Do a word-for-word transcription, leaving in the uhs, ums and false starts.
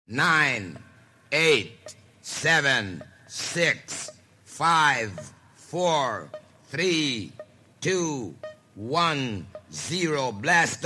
nine, eight, seven, six, five, four, three, two, one, zero. Blast